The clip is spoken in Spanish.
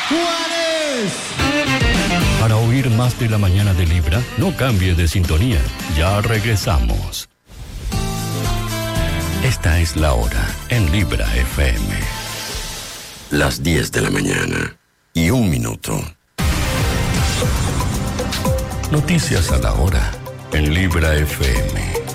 Juanes. Para oír más de la mañana de Libra, no cambie de sintonía. Ya regresamos. Esta es la hora en Libra FM. Las 10 de la mañana y 1 minuto. Noticias a la hora en Libra FM.